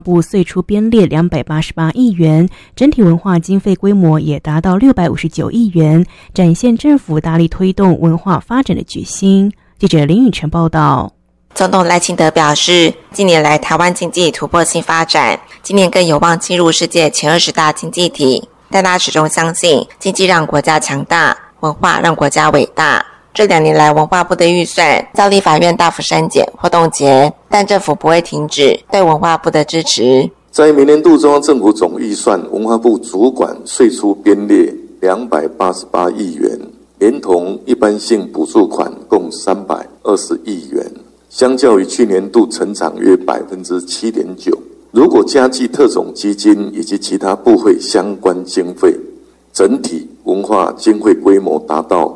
部岁出编列288亿元，整体文化经费规模也达到659亿元，展现政府大力推动文化发展的决心。记者林允晨报道。 总统赖清德表示，近年来台湾经济突破性发展，今年更有望进入世界前20大经济体，但他始终相信经济让国家强大，文化让国家伟大。这2年来文化部的预算遭立法院大幅删减或冻结，但政府不会停止对文化部的支持。 在明年度中央政府总预算，文化部主管岁出编列288亿元，连同一般性补助款共320亿元，相较于去年度成长约 7.9%。 如果加计特种基金以及其他部会相关经费，整体文化经费规模达到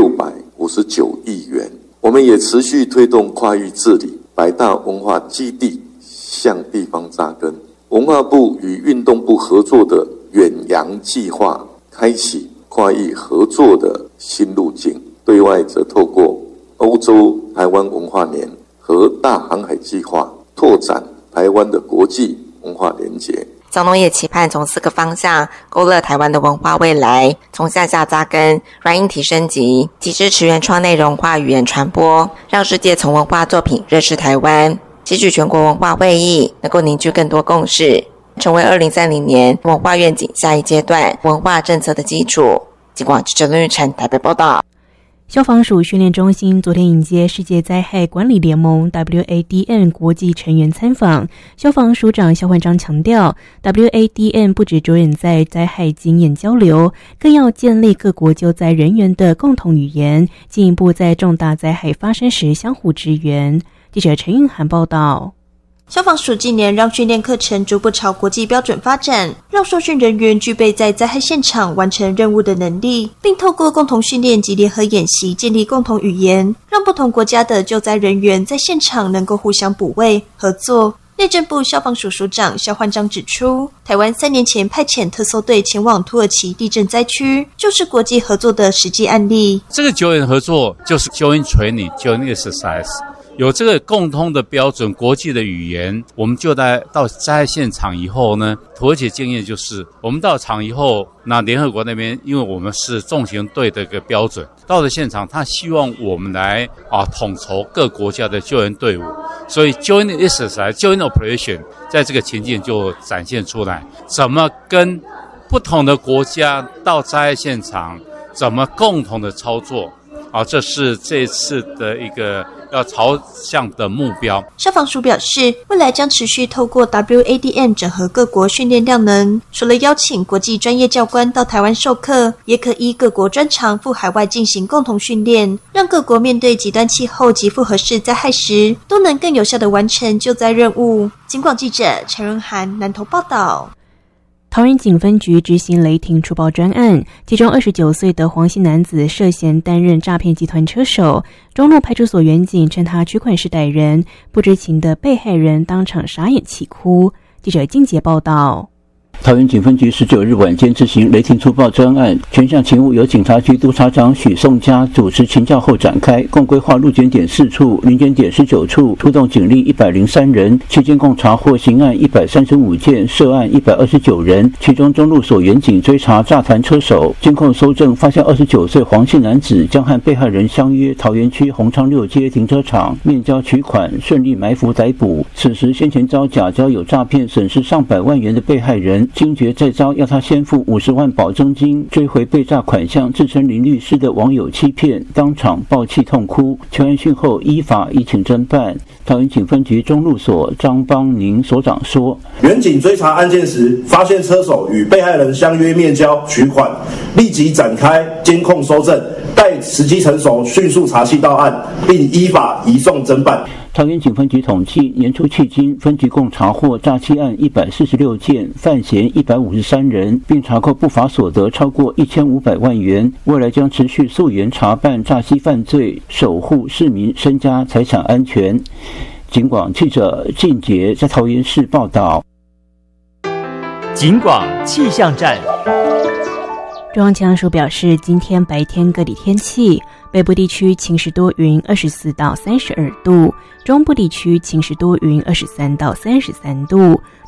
659亿元。我们也持续推动跨域治理，100大文化基地向地方扎根。文化部与运动部合作的远洋计划，开启跨域合作的新路径。对外则透过欧洲台湾文化年和大航海计划，拓展台湾的国际文化连结。 总统也期盼从4个方向勾勒台湾的文化未来，从向下扎根、软硬体升级，及支持原创内容化语言传播，让世界从文化作品认识台湾，期许全国文化会议能够凝聚更多共识，成为2030年文化愿景下一阶段文化政策的基础。警广记者林玉成台北报道。 消防署训练中心昨天迎接世界灾害管理联盟 WADN 国际成员参访。消防署长肖焕章强调， WADN 不只着眼在灾害经验交流，更要建立各国救灾人员的共同语言，进一步在重大灾害发生时相互支援。记者陈韵涵报道。 消防署近年让训练课程逐步朝国际标准发展，让受训人员具备在灾害现场完成任务的能力，并透过共同训练及联合演习建立共同语言，让不同国家的救灾人员在现场能够互相补位合作。内政部消防署署长肖焕章指出，台湾3年前派遣特搜队前往土耳其地震灾区，就是国际合作的实际案例。 这个救援合作就是 Joint Training Joint Exercise，有这个共通的标准，国际的语言，我们就到灾害现场以后呢，土耳其经验就是我们到场以后，那联合国那边因为我们是重型队的一个标准，到了现场他希望我们来统筹各国家的救援队伍，所以 Joint Exercise Joint Operation 在这个情境就展现出来，怎么跟不同的国家到灾害现场怎么共同的操作这是这次的一个要朝向的目标。 消防署表示，未来将持续透过 WADN 整合各国训练量能，除了邀请国际专业教官到台湾授课，也可依各国专长赴海外进行共同训练，让各国面对极端气候及复合式灾害时，都能更有效地完成救灾任务。警广记者陈润涵南投报道。 桃园警分局执行雷霆除暴专案，其中29岁的黄姓男子涉嫌担任诈骗集团车手，中路派出所员警趁他取款时逮人，不知情的被害人当场傻眼气哭。记者金杰报道。 桃园警分局19日晚间执行雷霆除暴专案，全项勤务由警察局督察长许颂嘉主持勤教后展开，共规划路检点4处，临检点19处，出动警力103人，期间共查获刑案135件，涉案129人，其中中路所员警追查诈团车手，监控搜证发现29岁黄姓男子将和被害人相约桃园区宏昌6街停车场面交取款，顺利埋伏逮捕。此时先前遭假交友诈骗损失上百万元的被害人，惊觉再遭要他先付50万保证金追回被诈款项，自称林律师的网友欺骗，当场爆气痛哭。求案讯后依法移请侦办。桃园警分局中路所张邦宁所长说， 员警追查案件时，发现车手与被害人相约面交取款，立即展开监控搜证，待时机成熟，迅速查缉到案，并依法移送侦办。 桃园警分局统计，年初迄今，分局共查获诈欺案146件，犯嫌153人，并查扣不法所得超过1500万元。未来将持续溯源查办诈欺犯罪，守护市民身家财产安全。警广记者靳杰在桃园市报道。 警广气象站。 中央气象署表示，今天白天各地天气，北部地区晴时多云24到32度，中部地区晴时多云23到33度，